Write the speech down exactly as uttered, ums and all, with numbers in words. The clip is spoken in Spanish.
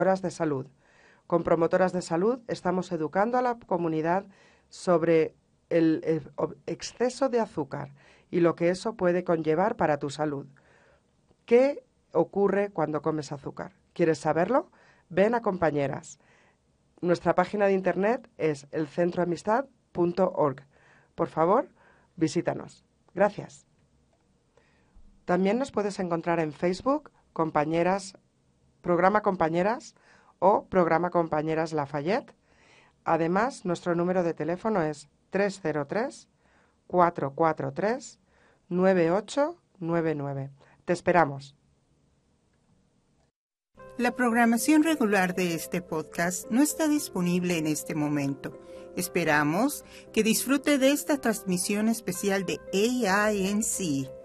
promotoras de salud. Con Promotoras de Salud estamos educando a la comunidad sobre el, el exceso de azúcar y lo que eso puede conllevar para tu salud. ¿Qué ocurre cuando comes azúcar? ¿Quieres saberlo? Ven a Compañeras. Nuestra página de internet es el centro amistad punto org. Por favor, visítanos. Gracias. También nos puedes encontrar en Facebook, Compañeras, Programa Compañeras o Programa Compañeras Lafayette. Además, nuestro número de teléfono es tres cero tres, cuatro cuatro tres, nueve ocho nueve nueve. Te esperamos. La programación regular de este podcast no está disponible en este momento. Esperamos que disfrute de esta transmisión especial de A I N C.